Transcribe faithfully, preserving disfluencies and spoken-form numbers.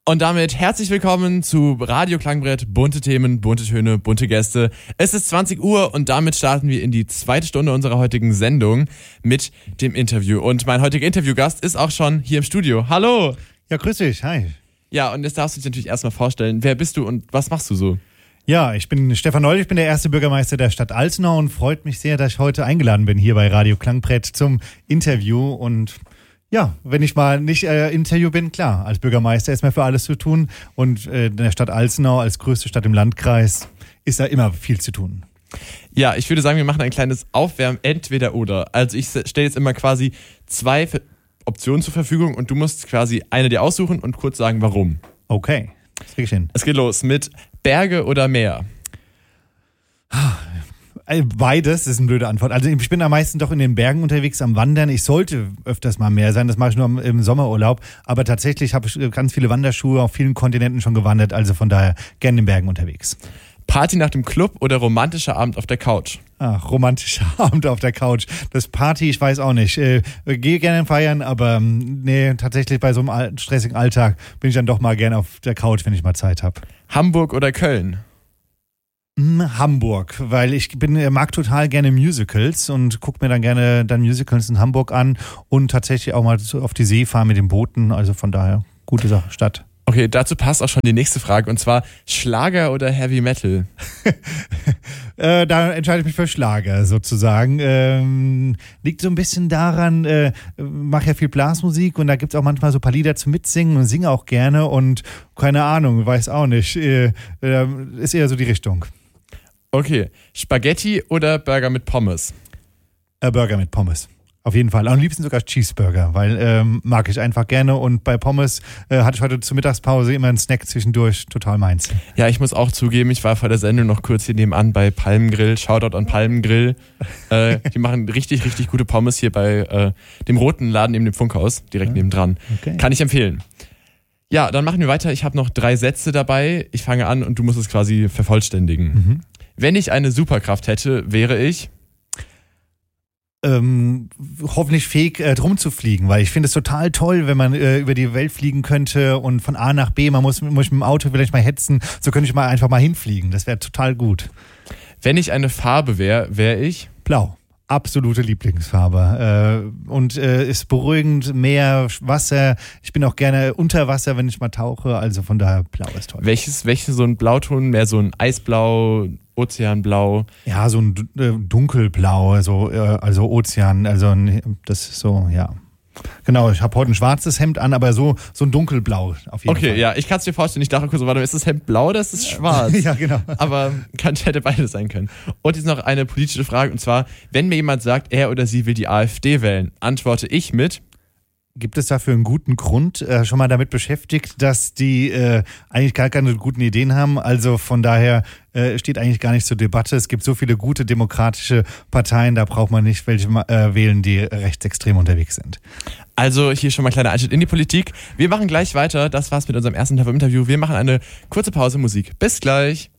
Und damit herzlich willkommen zu Radio Klangbrett, bunte Themen, bunte Töne, bunte Gäste. Es ist zwanzig Uhr und damit starten wir in die zweite Stunde unserer heutigen Sendung mit dem Interview. Und mein heutiger Interviewgast ist auch schon hier im Studio. Hallo! Ja, grüß dich, hi. Ja, und jetzt darfst du dich natürlich erstmal vorstellen. Wer bist du und was machst du so? Ja, ich bin Stefan Noll, ich bin der erste Bürgermeister der Stadt Alzenau und freut mich sehr, dass ich heute eingeladen bin hier bei Radio Klangbrett zum Interview. Und ja, wenn ich mal nicht äh, Interview bin, klar, als Bürgermeister ist mir für alles zu tun. Und äh, in der Stadt Alzenau als größte Stadt im Landkreis ist da immer viel zu tun. Ja, ich würde sagen, wir machen ein kleines Aufwärmen, entweder oder. Also ich stelle jetzt immer quasi zwei Optionen zur Verfügung und du musst quasi eine dir aussuchen und kurz sagen, warum. Okay, das krieg ich hin. Es geht los mit Berge oder Meer? Beides ist eine blöde Antwort. Also ich bin am meisten doch in den Bergen unterwegs am Wandern. Ich sollte öfters mal mehr sein, das mache ich nur im Sommerurlaub. Aber tatsächlich habe ich ganz viele Wanderschuhe auf vielen Kontinenten schon gewandert. Also von daher gerne in den Bergen unterwegs. Party nach dem Club oder romantischer Abend auf der Couch? Ach, romantischer Abend auf der Couch. Das Party, ich weiß auch nicht. Äh, gehe gerne feiern, aber nee, tatsächlich bei so einem stressigen Alltag bin ich dann doch mal gerne auf der Couch, wenn ich mal Zeit habe. Hamburg oder Köln? Hamburg, weil ich bin, mag total gerne Musicals und gucke mir dann gerne dann Musicals in Hamburg an und tatsächlich auch mal auf die See fahren mit den Booten. Also von daher, gute Sache, Stadt. Okay, dazu passt auch schon die nächste Frage und zwar Schlager oder Heavy Metal? äh, da entscheide ich mich für Schlager sozusagen. Ähm, liegt so ein bisschen daran, äh, mache ja viel Blasmusik und da gibt es auch manchmal so ein paar Lieder zum Mitsingen und singe auch gerne und keine Ahnung, weiß auch nicht. Äh, äh, ist eher so die Richtung. Okay, Spaghetti oder Burger mit Pommes? Äh, Burger mit Pommes. Auf jeden Fall. Am liebsten sogar Cheeseburger, weil ähm, mag ich einfach gerne. Und bei Pommes äh, hatte ich heute zur Mittagspause immer einen Snack zwischendurch. Total meins. Ja, ich muss auch zugeben, ich war vor der Sendung noch kurz hier nebenan bei Palmengrill. Shoutout an Palmengrill. äh, die machen richtig, richtig gute Pommes hier bei äh, dem roten Laden neben dem Funkhaus, direkt ja. nebendran. Okay. Kann ich empfehlen. Ja, dann machen wir weiter. Ich habe noch drei Sätze dabei. Ich fange an und du musst es quasi vervollständigen. Mhm. Wenn ich eine Superkraft hätte, wäre ich... Ähm, hoffentlich fähig, äh, drum zu fliegen, weil ich finde es total toll, wenn man äh, über die Welt fliegen könnte und von A nach B, man muss, muss mit dem Auto vielleicht mal hetzen, so könnte ich mal einfach mal hinfliegen. Das wäre total gut. Wenn ich eine Farbe wäre, wäre ich? Blau. Absolute Lieblingsfarbe. Äh, und äh, ist beruhigend, Meer, Wasser. Ich bin auch gerne unter Wasser, wenn ich mal tauche. Also von daher, Blau ist toll. Welches, welches so ein Blauton? Mehr so ein Eisblau, Ozeanblau? Ja, so ein äh, Dunkelblau, so, äh, also Ozean. Also das ist so, ja. Genau, ich habe heute ein schwarzes Hemd an, aber so, so ein dunkelblau auf jeden okay, Fall. Okay, ja, ich kann es dir vorstellen. Ich dachte kurz, warte, ist das Hemd blau oder ist es schwarz? Ja, genau. Aber kann, hätte beides sein können. Und jetzt noch eine politische Frage und zwar, wenn mir jemand sagt, er oder sie will die AfD wählen, antworte ich mit... Gibt es dafür einen guten Grund? Äh, schon mal damit beschäftigt, dass die äh, eigentlich gar keine guten Ideen haben. Also von daher äh, steht eigentlich gar nicht zur Debatte. Es gibt so viele gute demokratische Parteien, da braucht man nicht welche äh, wählen, die rechtsextrem unterwegs sind. Also hier schon mal ein kleiner Einschnitt in die Politik. Wir machen gleich weiter. Das war's mit unserem ersten Interview. Wir machen eine kurze Pause Musik. Bis gleich.